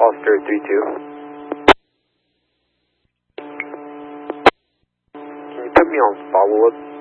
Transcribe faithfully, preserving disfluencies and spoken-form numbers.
Oscar three two. Can you put me on follow-up?